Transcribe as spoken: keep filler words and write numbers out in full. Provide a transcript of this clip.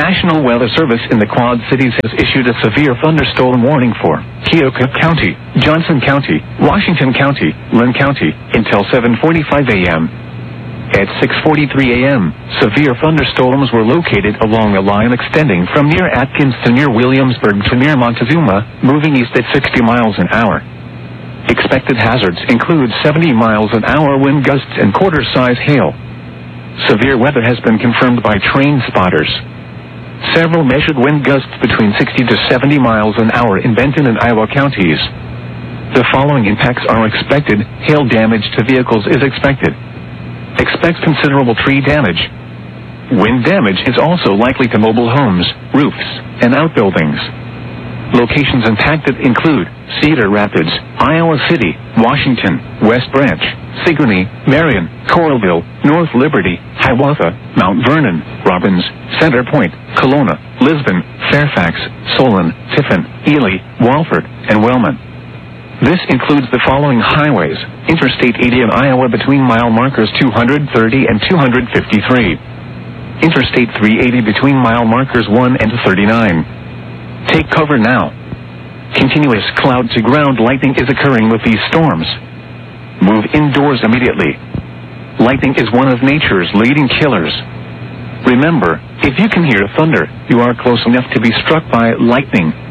National Weather Service in the Quad Cities has issued a severe thunderstorm warning for Keokuk County, Johnson County, Washington County, Linn County, until seven forty-five a m At six forty-three a m, severe thunderstorms were located along a line extending from near Atkins to near Williamsburg to near Montezuma, moving east at sixty miles an hour. Expected hazards include seventy miles an hour wind gusts and quarter-size hail. Severe weather has been confirmed by train spotters. Several measured wind gusts between sixty to seventy miles an hour in Benton and Iowa counties. The following impacts are expected. Hail damage to vehicles is expected. Expect considerable tree damage. Wind damage is also likely to mobile homes, roofs, and outbuildings. Locations impacted include Cedar Rapids, Iowa City, Washington, West Branch, Sigourney, Marion, Coralville, North Liberty, Hiawatha, Mount Vernon, Robbins, Center Point, Kelowna, Lisbon, Fairfax, Solon, Tiffin, Ely, Walford, and Wellman. This includes the following highways: Interstate eighty in Iowa between mile markers two hundred thirty and two hundred fifty-three. Interstate three eighty between mile markers one and thirty-nine. Take cover now. Continuous cloud-to-ground lightning is occurring with these storms. Move indoors immediately. Lightning is one of nature's leading killers. Remember, if you can hear thunder, you are close enough to be struck by lightning.